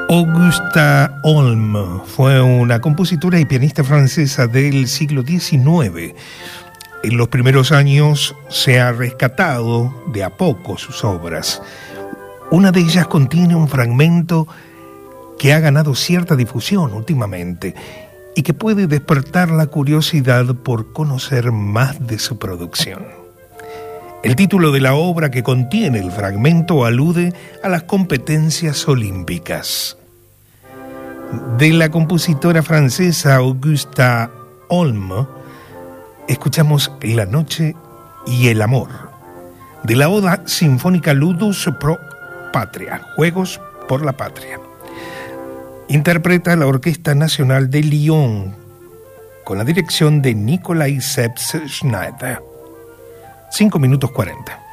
Augusta Holm fue una compositora y pianista francesa del siglo XIX. En los primeros años se ha rescatado de a poco sus obras. Una de ellas contiene un fragmento que ha ganado cierta difusión últimamente y que puede despertar la curiosidad por conocer más de su producción. El título de la obra que contiene el fragmento alude a las competencias olímpicas. De la compositora francesa Augusta Holm, escuchamos La noche y el amor, de la Oda Sinfónica Ludus pro Patria, Juegos por la Patria. Interpreta la Orquesta Nacional de Lyon, con la dirección de Nikolai Seps Schneider. 5 minutos 40.